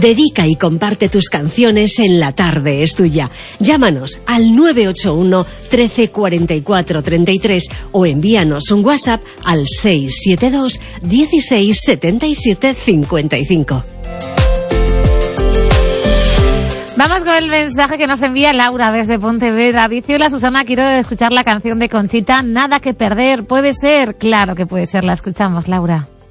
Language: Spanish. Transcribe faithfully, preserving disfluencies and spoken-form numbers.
Dedica y comparte tus canciones en La Tarde es Tuya. Llámanos al nueve ocho uno, trece, cuarenta y cuatro, treinta y tres o envíanos un WhatsApp al seis siete dos, dieciséis, setenta y siete, cincuenta y cinco. Vamos con el mensaje que nos envía Laura desde Pontevedra. Dice: hola Susana, quiero escuchar la canción de Conchita, Nada que perder. ¿Puede ser? Claro que puede ser, la escuchamos, Laura.